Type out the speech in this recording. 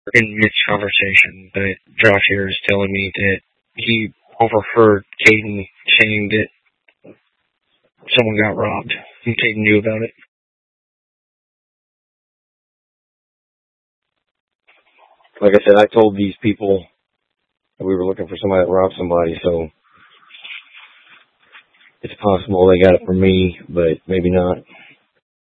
in mid-conversation, but Josh here is telling me that he overheard Caden saying that someone got robbed, and Caden knew about it. Like I said, I told these people that we were looking for somebody that robbed somebody, so it's possible they got it from me, but maybe not.